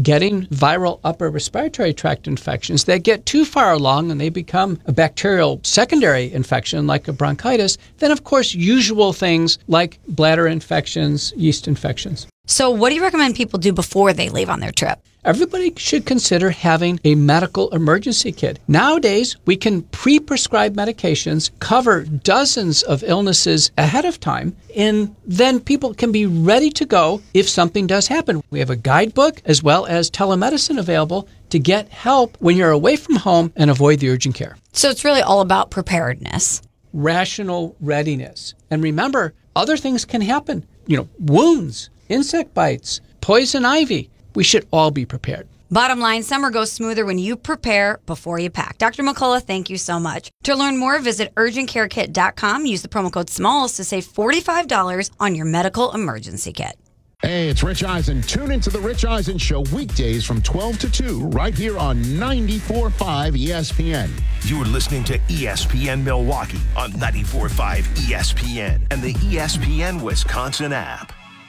getting viral upper respiratory tract infections that get too far along and they become a bacterial secondary infection like a bronchitis, then of course usual things like bladder infections, yeast infections. So what do you recommend people do before they leave on their trip? Everybody should consider having a medical emergency kit. Nowadays, we can pre-prescribe medications, cover dozens of illnesses ahead of time, and then people can be ready to go if something does happen. We have a guidebook as well as telemedicine available to get help when you're away from home and avoid the urgent care. So it's really all about preparedness. Rational readiness. And remember, other things can happen. Wounds, insect bites, poison ivy. We should all be prepared. Bottom line, summer goes smoother when you prepare before you pack. Dr. McCullough, thank you so much. To learn more, visit urgentcarekit.com. Use the promo code SMALLS to save $45 on your medical emergency kit. Hey, it's Rich Eisen. Tune into The Rich Eisen Show weekdays from 12 to 2 right here on 94.5 ESPN. You're listening to ESPN Milwaukee on 94.5 ESPN and the ESPN Wisconsin app.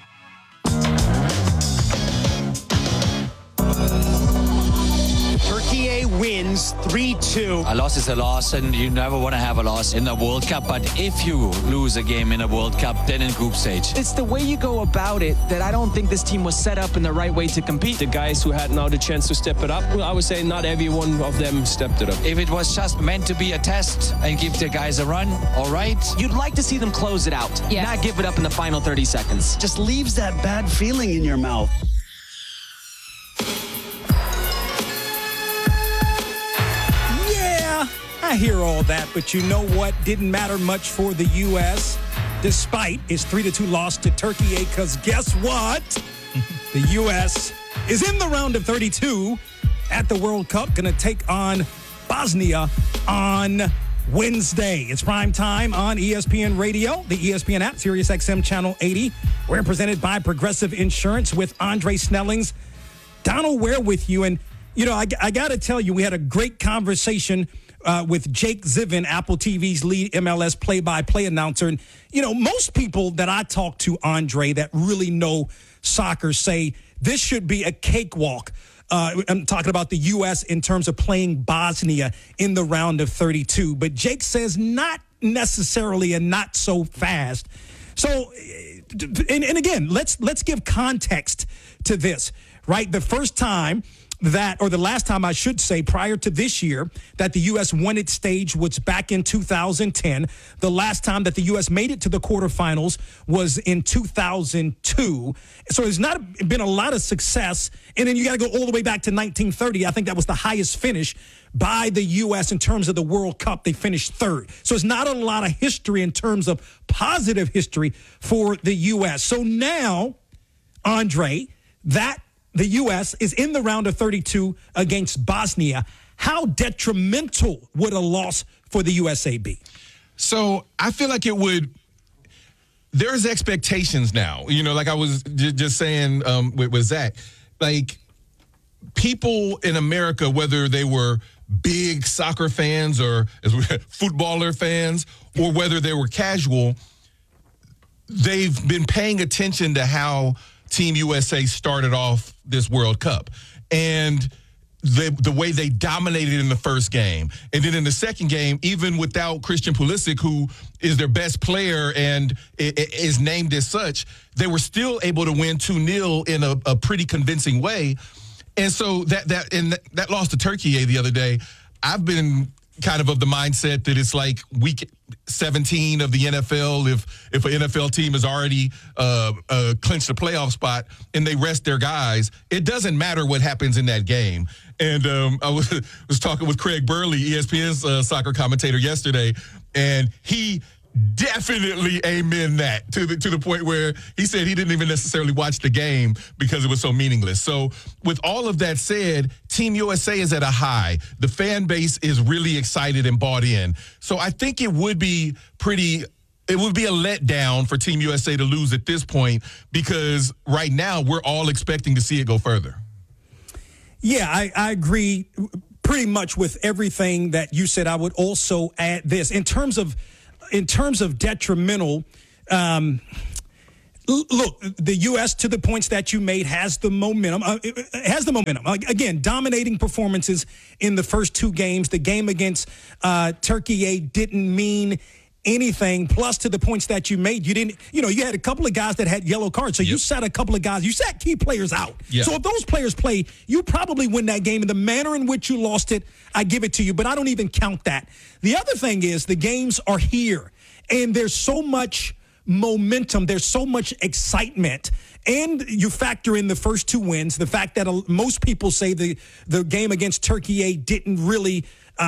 Turkey wins 3-2. A loss is a loss, and you never want to have a loss in the World Cup. But if you lose a game in a World Cup, then in group stage. It's the way you go about it that I don't think this team was set up in the right way to compete. The guys who had now the chance to step it up, well, I would say not every one of them stepped it up. If it was just meant to be a test and give the guys a run, all right. You'd like to see them close it out, not give it up in the final 30 seconds. Just leaves that bad feeling in your mouth. I hear all that, but you know what? Didn't matter much for the U.S. despite its 3-2 loss to Turkey. Because guess what? The U.S. is in the round of 32 at the World Cup. Going to take on Bosnia on Wednesday. It's prime time on ESPN Radio, the ESPN app, Sirius XM Channel 80. We're presented by Progressive Insurance with Andre Snellings. Donald Ware with you. And, I got to tell you, we had a great conversation with Jake Zivin, Apple TV's lead MLS play-by-play announcer. And, most people that I talk to, Andre, that really know soccer say this should be a cakewalk. I'm talking about the U.S. in terms of playing Bosnia in the round of 32. But Jake says not necessarily and not so fast. So, and again, let's give context to this, right? The first time or the last time I should say, prior to this year, that the U.S. won its stage was back in 2010. The last time that the U.S. made it to the quarterfinals was in 2002. So there's not been a lot of success. And then you got to go all the way back to 1930. I think that was the highest finish by the U.S. in terms of the World Cup. They finished third. So it's not a lot of history in terms of positive history for the U.S. So now, Andre, that the U.S. is in the round of 32 against Bosnia. How detrimental would a loss for the USA be? So I feel like it would. There's expectations now. Like I was just saying with Zach, like people in America, whether they were big soccer fans or footballer fans, or whether they were casual, they've been paying attention to how Team USA started off this World Cup and the way they dominated in the first game. And then in the second game, even without Christian Pulisic, who is their best player and is named as such, they were still able to win 2-0 in a pretty convincing way. And so that loss to Turkey the other day, I've been kind of the mindset that it's like week 17 of the NFL. If an NFL team has already clinched a playoff spot and they rest their guys, it doesn't matter what happens in that game. And I was talking with Craig Burley, ESPN's soccer commentator, yesterday, and he definitely amen that to the point where he said he didn't even necessarily watch the game because it was so meaningless. So with all of that said, Team USA is at a high. The fan base is really excited and bought in. So I think it would be a letdown for Team USA to lose at this point because right now we're all expecting to see it go further. Yeah, I agree pretty much with everything that you said. I would also add this in terms of detrimental, Look, the U.S., to the points that you made, has the momentum. Again, dominating performances in the first two games. The game against Turkey didn't mean anything. Plus, to the points that you made, you had a couple of guys that had yellow cards. So you sat a couple of guys. You sat key players out. Yep. So if those players play, you probably win that game. In the manner in which you lost it, I give it to you. But I don't even count that. The other thing is the games are here. And there's so much momentum. There's so much excitement. And you factor in the first two wins, the fact that most people say the game against Turkey didn't really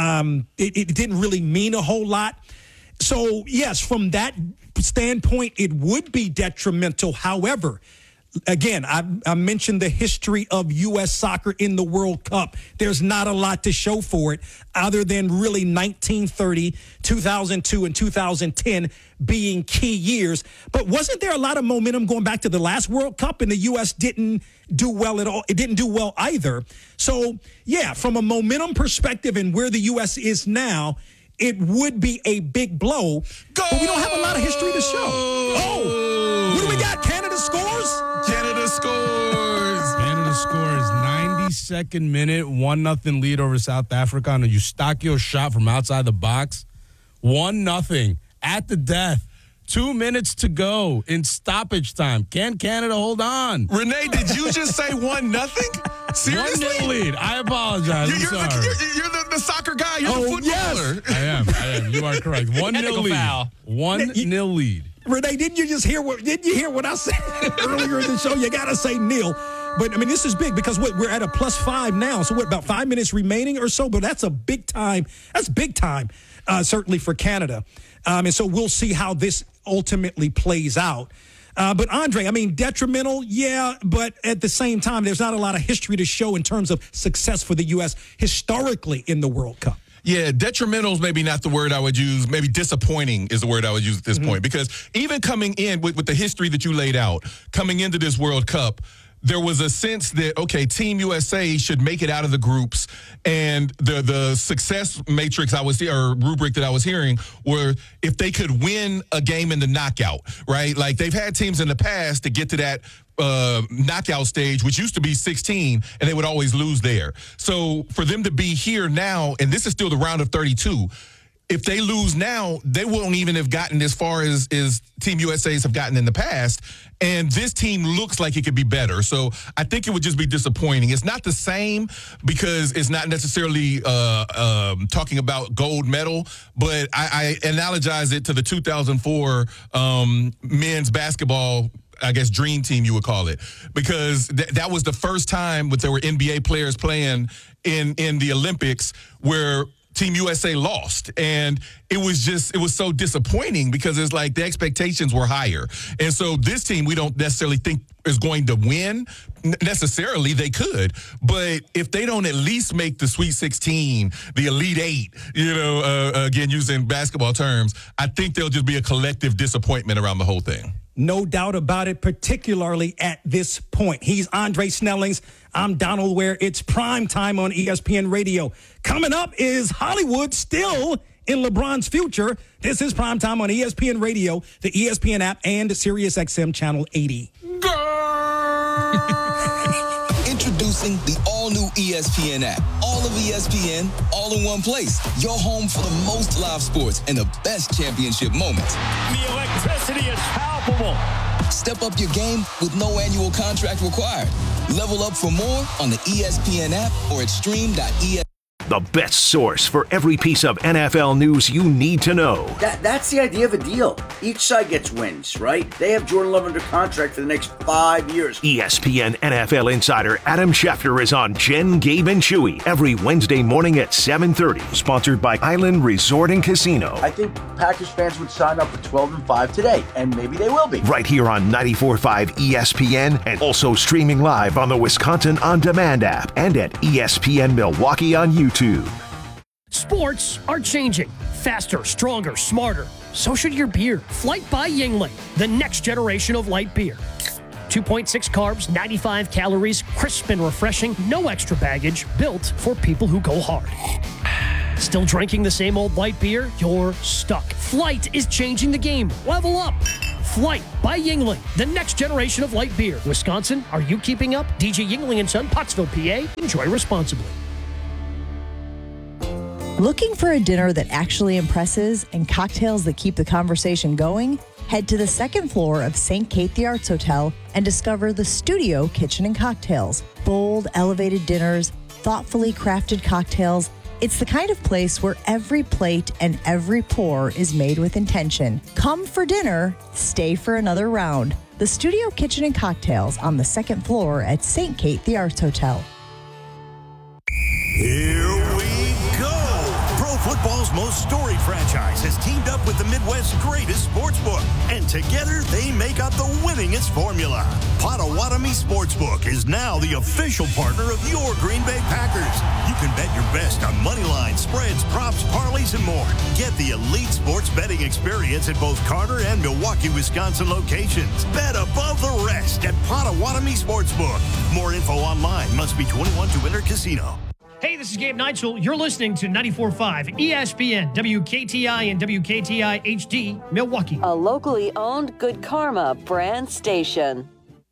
it didn't really mean a whole lot. So, yes, from that standpoint, it would be detrimental. However, again, I mentioned the history of U.S. soccer in the World Cup. There's not a lot to show for it other than really 1930, 2002, and 2010 being key years. But wasn't there a lot of momentum going back to the last World Cup, and the U.S. didn't do well at all? It didn't do well either. So, yeah, from a momentum perspective and where the U.S. is now, it would be a big blow. But we don't have a lot of history to show. Oh, what do we got? Canada scores? Canada scores. Canada scores. 92nd minute, 1-0 lead over South Africa on a Eustáquio shot from outside the box. 1-0 at the death. 2 minutes to go in stoppage time. Can Canada hold on? Renee, did you just say 1-0? Seriously? 1-0 lead. I apologize. You're the soccer guy. You're the footballer. Yes. I am. You are correct. 1-0 lead. 1-0 lead. Renee, didn't you hear what I said earlier in the show? You got to say nil. But, I mean, this is big because we're at a +5 now. So, about 5 minutes remaining or so? But that's a big time. That's big time, certainly for Canada. And so we'll see how this ultimately plays out. But, Andre, I mean, detrimental, yeah, but at the same time, there's not a lot of history to show in terms of success for the U.S. historically in the World Cup. Yeah, detrimental is maybe not the word I would use. Maybe disappointing is the word I would use at this point. Because even coming in with the history that you laid out, coming into this World Cup, there was a sense that, okay, Team USA should make it out of the groups, and the success matrix or rubric that I was hearing were if they could win a game in the knockout, right? Like they've had teams in the past to get to that knockout stage, which used to be 16, and they would always lose there. So for them to be here now, and this is still the round of 32, if they lose now, they won't even have gotten as far as Team USA's have gotten in the past. And this team looks like it could be better. So I think it would just be disappointing. It's not the same because it's not necessarily talking about gold medal, but I analogize it to the 2004 men's basketball, I guess, dream team, you would call it, because that was the first time there were NBA players playing in the Olympics where Team USA lost. And it was so disappointing because it's like the expectations were higher. And so this team, we don't necessarily think is going to win. Necessarily, they could. But if they don't at least make the Sweet 16, the Elite 8, again, using basketball terms, I think there'll just be a collective disappointment around the whole thing. No doubt about it, particularly at this point. He's Andre Snellings. I'm Donald Ware. It's prime time on ESPN Radio. Coming up is Hollywood still in LeBron's future. This is prime time on ESPN Radio, the ESPN app, and SiriusXM Channel 80. Introducing the all-new ESPN app. All of ESPN, all in one place. Your home for the most live sports and the best championship moments. The electricity is palpable. Step up your game with no annual contract required. Level up for more on the ESPN app or at stream.ESPN. The best source for every piece of NFL news you need to know. That's the idea of a deal. Each side gets wins, right? They have Jordan Love under contract for the next 5 years. ESPN NFL insider Adam Schefter is on Jen, Gabe, and Chewy every Wednesday morning at 7:30. Sponsored by Island Resort and Casino. I think Packers fans would sign up for 12-5 today, and maybe they will be. Right here on 94.5 ESPN, and also streaming live on the Wisconsin On Demand app and at ESPN Milwaukee on YouTube. Sports are changing. Faster, stronger, smarter. So should your beer. Flight by Yuengling, the next generation of light beer. 2.6 carbs, 95 calories, crisp and refreshing, no extra baggage, built for people who go hard. Still drinking the same old light beer? You're stuck. Flight is changing the game. Level up. Flight by Yuengling, the next generation of light beer. Wisconsin, are you keeping up? DJ Yuengling & Son, Pottsville, PA. Enjoy responsibly. Looking for a dinner that actually impresses and cocktails that keep the conversation going? Head to the second floor of St. Kate the Arts Hotel and discover the Studio Kitchen and Cocktails. Bold, elevated dinners, thoughtfully crafted cocktails. It's the kind of place where every plate and every pour is made with intention. Come for dinner, stay for another round. The Studio Kitchen and Cocktails on the second floor at St. Kate the Arts Hotel. Here we go! Pro football's most storied franchise has teamed up with the Midwest's greatest sportsbook, and together they make up the winningest formula. Potawatomi Sportsbook is now the official partner of your Green Bay Packers. You can bet your best on money lines, spreads, props, parlays, and more. Get the elite sports betting experience at both Carter and Milwaukee, Wisconsin locations. Bet above the rest at Potawatomi Sportsbook. More info online. Must be 21 to enter casino. Hey, this is Gabe Neitzel. You're listening to 94.5 ESPN, WKTI and WKTI HD, Milwaukee. A locally owned Good Karma brand station.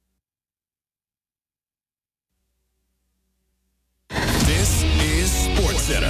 This is SportsCenter.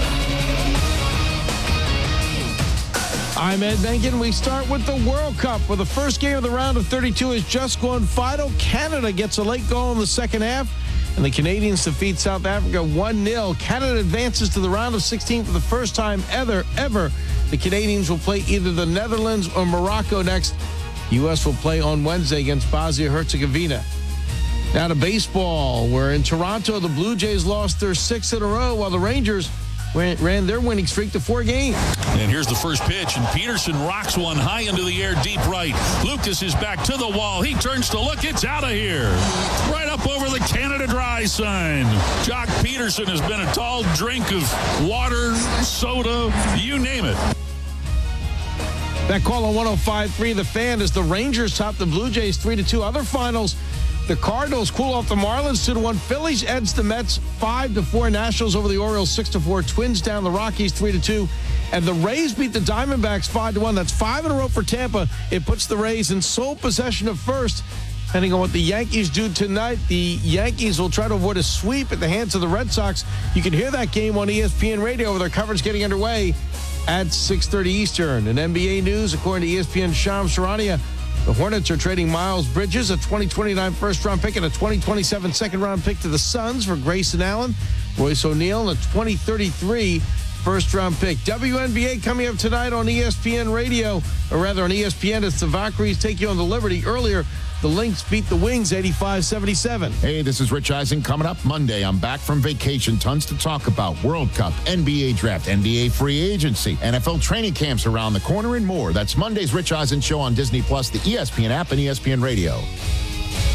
I'm Ed Benkin. We start with the World Cup, where the first game of the round of 32 is just gone final. Canada gets a late goal in the second half, and the Canadians defeat South Africa 1-0. Canada advances to the round of 16 for the first time ever. The Canadians will play either the Netherlands or Morocco next. The U.S. will play on Wednesday against Bosnia-Herzegovina. Now to baseball, where in Toronto, the Blue Jays lost their 6th in a row, while the Rangers ran their winning streak to 4 games. And here's the first pitch, and Peterson rocks one high into the air, deep right. Lucas is back to the wall. He turns to look. It's out of here. Right up over the Canada Dry sign. Jock Peterson has been a tall drink of water, soda, you name it. That call on 105.3 The Fan is the Rangers top the Blue Jays 3-2. Other finals, the Cardinals cool off the Marlins 2-1. Phillies edge the Mets 5-4. Nationals over the Orioles 6-4. Twins down the Rockies 3-2. And the Rays beat the Diamondbacks 5-1. That's 5 in a row for Tampa. It puts the Rays in sole possession of first. Depending on what the Yankees do tonight, the Yankees will try to avoid a sweep at the hands of the Red Sox. You can hear that game on ESPN Radio with our coverage getting underway at 6:30 Eastern. In NBA news, according to ESPN's Shams Charania, the Hornets are trading Miles Bridges, a 2029 first-round pick, and a 2027 second-round pick to the Suns for Grayson Allen, Royce O'Neal, and a 2033 first-round pick. WNBA coming up tonight on ESPN Radio, or rather on ESPN, as the Valkyries take you on the Liberty. Earlier, the Lynx beat the Wings 85-77. Hey, this is Rich Eisen. Coming up Monday, I'm back from vacation. Tons to talk about. World Cup, NBA Draft, NBA Free Agency, NFL training camps around the corner, and more. That's Monday's Rich Eisen Show on Disney+, the ESPN app, and ESPN Radio.